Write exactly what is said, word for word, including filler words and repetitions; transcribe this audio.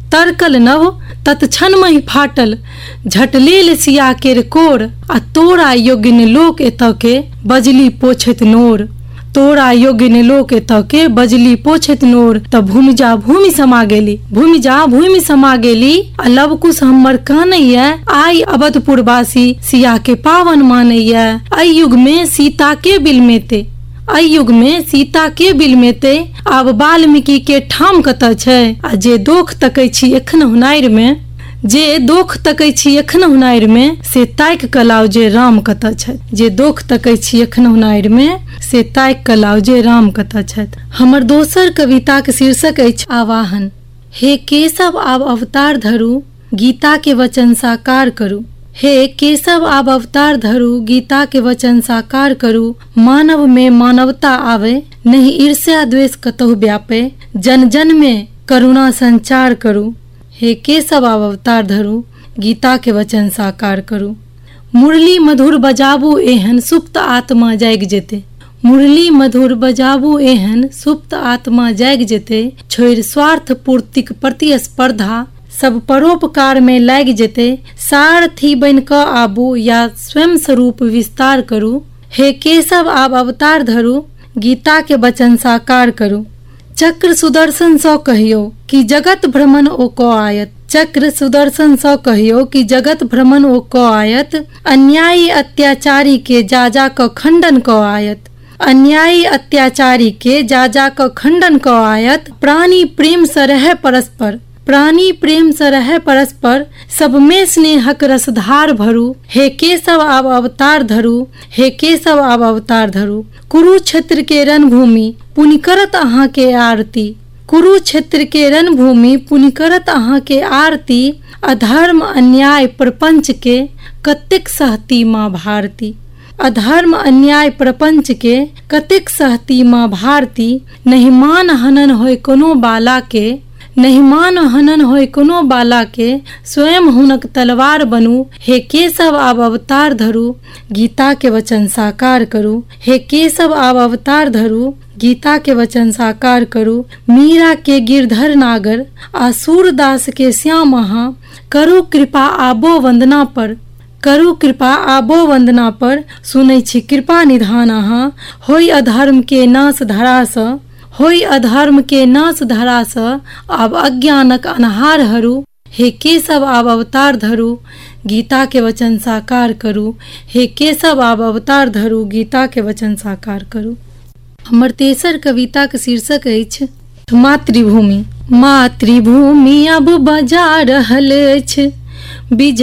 तरकल नभ तत्क्षणमहि फाटल, झट लेल सिया केर कोर, आ तोरा योग्य ने लोक एतऽ के बजली पोछैत नोर। तोरा योग्य ने लोक एतऽ के बजली पोछैत नोर, त भूमि जा भूमि समा गेली, भूमि जा भूमि समा गेली। आ लवकुश हमर कानैया, आई अवधपुरवासी सिया के पावन मानैया। अय युग में सीता के बिलमेते, अय युग में सीता के बिलमेते, आब वाल्मीकि के ठाम कतऽ छै। आ जे दोख तकै छी एखन हुनाइर में, जे दोख तकै छी एखन हुनाइर में, से ताकि कऽ लाउ जे राम कतऽ छथि। जे दोख तकै छी एखन हुनाइर में, से ताकि कऽ लाउ जे राम कतऽ छथि। हमर दोसर कविता के शीर्षक अछि आवाहन। हे केशव आब अवतार धरू, गीता के वचन साकार करू। हे केशव आब अवतार धरू, गीता के वचन साकार करू। मानव में मानवता आवे, नहीं ईर्ष्या द्वेष कतहु व्यापे, जन जन में करुणा संचार करू। हे केशव आब अवतार धरू, गीता के वचन साकार करू। मुरली मधुर बजाबू एहन, सुप्त आत्मा जाग जेते। मुरली मधुर बजाबू एहन, सुप्त आत्मा जाग जेते। छोड़ स्वार्थ पूर्तिक प्रतिस्पर्धा, सब परोपकार में लाग जेते। सारथी बन क आबू, या स्वयं स्वरूप विस्तार करू। हे केशव आब अवतार धरू, गीता के वचन साकार करू। चक्र सुदर्शन सँ कहियो कि जगत भ्रमण ओ क आयत। चक्र सुदर्शन सँ कहियो कि जगत भ्रमण ओ क आयत। अन्यायी अत्याचारी के जा जा क खंडन क आयत। अन्यायी अत्याचारी के जा जा क खंडन क आयत। प्राणी प्रेम स रह परस्पर, प्राणी प्रेम स रह परस्पर, सब में स्नेहक रसधार भरू। हे केशव आब अवतार धरू, हे केशव आब अवतार धरू। कुरुक्षेत्र के रणभूमि पुनि करत अहाँ के आरती। कुरुक्षेत्र के रणभूमि पुनि करत अहाँ के आरती। अधर्म अन्याय प्रपंच के कतेक सहती माँ भारती। अधर्म अन्याय प्रपंच के कतेक सहती माँ भारती। नहीं मान हनन होय कोनो बाला के, नहीं मान हनन होय कोनो बाला के, स्वयं हुनक तलवार बनू। हे केशव आब अवतार धरू, गीता के वचन साकार करू। हे केशव आब अवतार धरू, गीता के वचन साकार करू। मीरा के गिरधर नागर, आ सूरदास के श्याम अहाँ, करू कृपा आबो वंदना पर। करू कृपा आबो वंदना पर, सुनै छी कृपा निधान अहाँ। होय अधर्म के नाश धरा सँ, होय अधर्म के नाश धरा सँ, आब अज्ञानक अन्हार हरू। हे केशव आब अवतार धरू, गीता के वचन साकार करू। हे केशव आब अवतार धरू, गीता के वचन साकार करू। हमर तेसर कविता के शीर्षक अछि मातृभूमि। मातृभूमि अब बजा रहल अछि,